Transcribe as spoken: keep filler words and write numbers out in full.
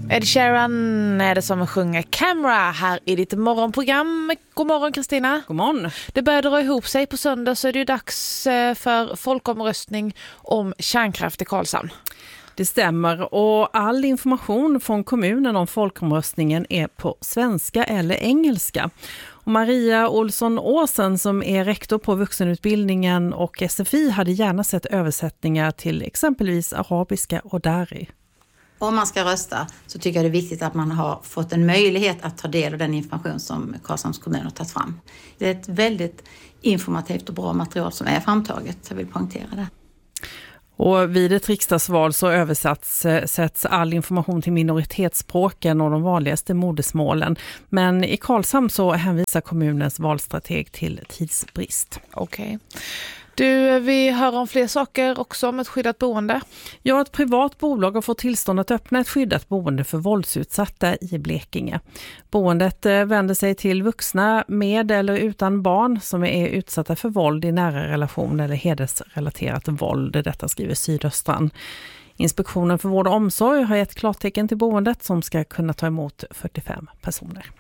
Ed Sheeran är det som sjunger Camera här i ditt morgonprogram. God morgon Kristina. God morgon. Det börjar dra ihop sig på söndag, så är det ju dags för folkomröstning om kärnkraft i Karlshamn. Det stämmer, och all information från kommunen om folkomröstningen är på svenska eller engelska. Och Maria Olsson Åsen, som är rektor på vuxenutbildningen och S F I, hade gärna sett översättningar till exempelvis arabiska och dari. Om man ska rösta så tycker jag det är viktigt att man har fått en möjlighet att ta del av den information som Karlshamns kommun har tagit fram. Det är ett väldigt informativt och bra material som är framtaget, jag vill poängtera det. Och vid ett riksdagsval så översätts sätts all information till minoritetsspråken och de vanligaste modersmålen. Men i Karlshamn så hänvisar kommunens valstrateg till tidsbrist. Okej. Okay. Du, vi hör om fler saker också om ett skyddat boende. Ja, ett privat bolag har fått tillstånd att öppna ett skyddat boende för våldsutsatta i Blekinge. Boendet vänder sig till vuxna med eller utan barn som är utsatta för våld i nära relation eller hedersrelaterat våld. Detta skriver Sydöstran. Inspektionen för vård och omsorg har gett klartecken till boendet som ska kunna ta emot fyrtiofem personer.